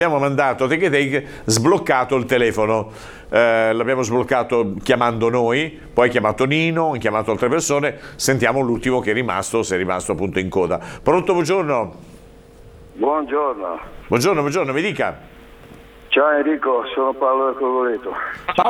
Abbiamo mandato Take Take, sbloccato il telefono, l'abbiamo sbloccato chiamando noi, poi ha chiamato Nino, ha chiamato altre persone, sentiamo l'ultimo che è rimasto, se è rimasto appunto in coda. Pronto, buongiorno? Buongiorno. Buongiorno, mi dica. Ciao Enrico, sono Paolo da Cogoleto.